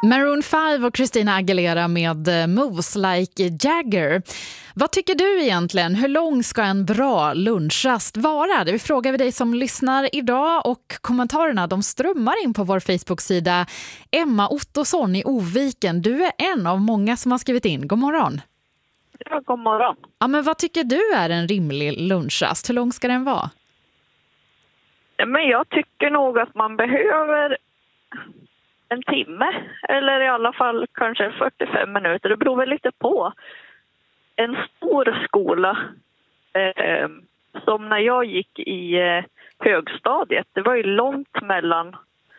Maroon 5 och Christina Aguilera med Moves Like Jagger. Vad tycker du egentligen? Hur lång ska en bra lunchrast vara? Det frågar vi dig som lyssnar idag, och kommentarerna de strömmar in på vår Facebook-sida. Emma Ottosson i Oviken, du är en av många som har skrivit in. God morgon. Ja, god morgon. Ja, men vad tycker du är en rimlig lunchrast? Hur lång ska den vara? Men jag tycker nog att man behöver en timme, eller i alla fall kanske 45 minuter. Det beror väl lite på. En stor skola, som när jag gick i högstadiet, det var ju långt mellan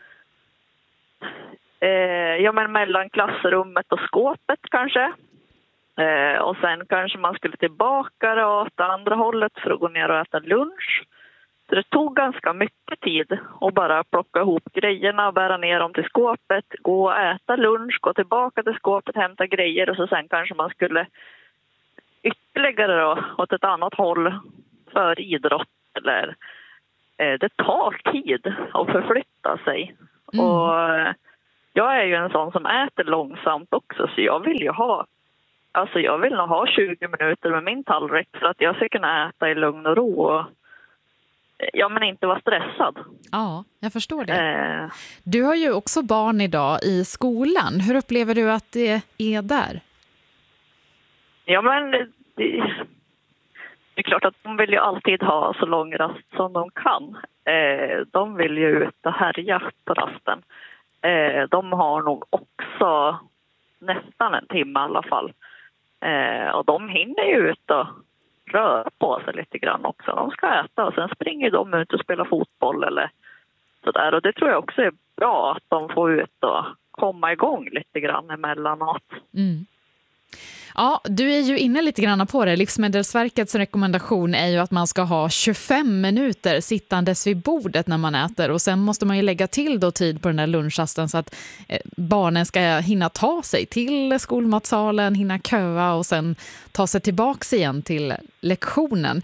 mellan klassrummet och skåpet kanske. Och sen kanske man skulle tillbaka åt andra hållet för att gå ner och äta lunch. Så det tog ganska mycket tid att bara plocka ihop grejerna och bära ner dem till skåpet, gå och äta lunch, gå tillbaka till skåpet, hämta grejer, och så sen kanske man skulle ytterligare då, åt ett annat håll för idrott. Eller, det tar tid att förflytta sig. Och jag är ju en sån som äter långsamt också, så jag vill nog ha 20 minuter med min tallrik för att jag ska kunna äta i lugn och ro och men inte vara stressad. Ja, jag förstår det. Du har ju också barn idag i skolan. Hur upplever du att det är där? Ja, men det är klart att de vill ju alltid ha så lång rast som de kan. De vill ju ut och härja på rasten. De har nog också nästan en timme i alla fall. Och de hinner ju ut och röra på sig lite grann också. De ska äta och sen springer de ut och spelar fotboll eller sådär. Och det tror jag också är bra att de får ut och komma igång lite grann emellanåt. Mm. Ja, du är ju inne lite grann på det. Livsmedelsverkets rekommendation är ju att man ska ha 25 minuter sittandes vid bordet när man äter. Och sen måste man ju lägga till då tid på den där lunchrasten så att barnen ska hinna ta sig till skolmatsalen, hinna köa och sen ta sig tillbaks igen till lektionen.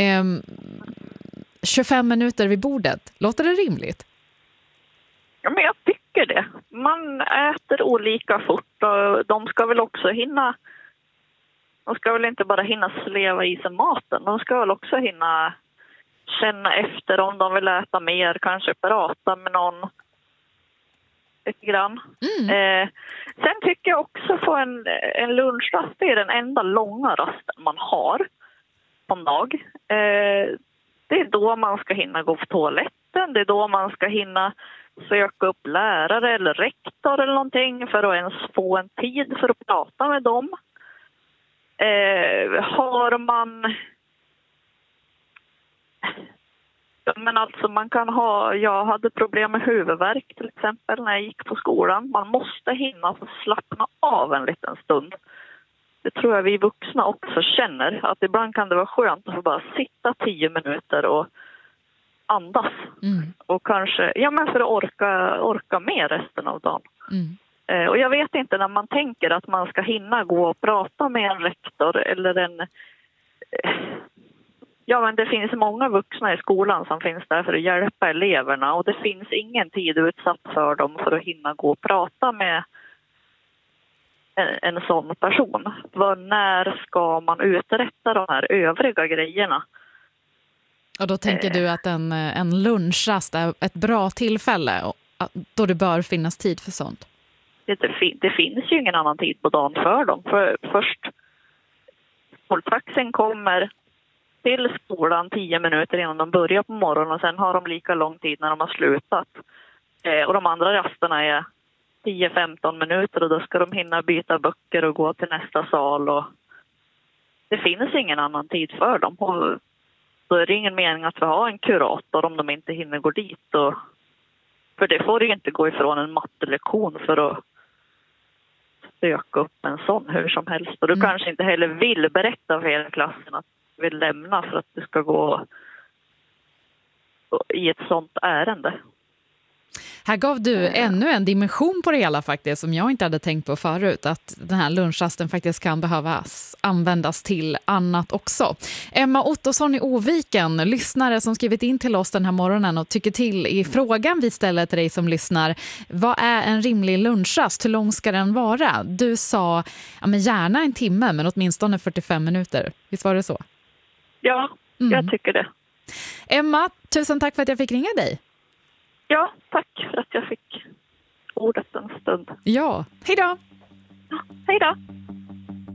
25 minuter vid bordet, låter det rimligt? Ja, men jag tycker det. Man äter olika fort och de ska väl också hinna. De ska väl inte bara hinna sleva i sig maten. De ska väl också hinna känna efter om de vill äta mer. Kanske prata med någon lite grann. Sen tycker jag också på en lunchrast, det är den enda långa rasten man har på en dag. Det är då man ska hinna gå på toaletten. Det är då man ska hinna söka upp lärare eller rektor eller någonting för att ens få en tid för att prata med dem. Har man... Men alltså man kan ha... Jag hade problem med huvudvärk till exempel när jag gick på skolan. Man måste hinna få slappna av en liten stund. Det tror jag vi vuxna också känner. Att ibland kan det vara skönt att få bara sitta 10 minuter och andas. Och kanske... för att orka med resten av dagen. Och jag vet inte när man tänker att man ska hinna gå och prata med en rektor eller en... men det finns många vuxna i skolan som finns där för att hjälpa eleverna och det finns ingen tid utsatt för dem för att hinna gå och prata med en sån person. När ska man uträtta de här övriga grejerna? Och då tänker du att en lunchrast är ett bra tillfälle då det bör finnas tid för sånt? Det finns ju ingen annan tid på dagen för dem. För först skoltaxen kommer till skolan 10 minuter innan de börjar på morgonen och sen har de lika lång tid när de har slutat. Och de andra rasterna är 10-15 minuter och då ska de hinna byta böcker och gå till nästa sal. Och det finns ingen annan tid för dem. Och då är det ingen mening att vi har en kurator om de inte hinner gå dit. För det får ju inte gå ifrån en mattelektion för att söka upp en sån hur som helst. Och du kanske inte heller vill berätta för hela klassen att du vill lämna för att du ska gå i ett sånt ärende. Här gav du ännu en dimension på det hela faktiskt som jag inte hade tänkt på förut, att den här lunchrasten faktiskt kan behövas användas till annat också. Emma Ottosson i Oviken, lyssnare som skrivit in till oss den här morgonen och tycker till i frågan vi ställer till dig som lyssnar. Vad är en rimlig lunchrast? Hur lång ska den vara? Du sa men gärna en timme men åtminstone 45 minuter. Visst var det så? Ja, jag tycker det. Emma, tusen tack för att jag fick ringa dig. Ja, tack för att jag fick ordet en stund. Ja, hej då! Ja, hej då!